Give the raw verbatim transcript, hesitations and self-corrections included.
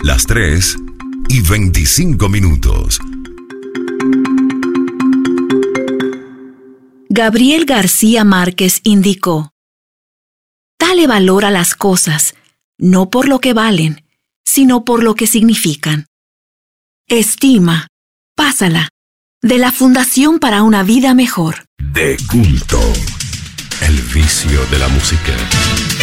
las tres y veinticinco minutos. Gabriel García Márquez indicó: dale valor a las cosas, no por lo que valen, sino por lo que significan. Estima, pásala, de la Fundación para una Vida Mejor. De culto, el vicio de la música.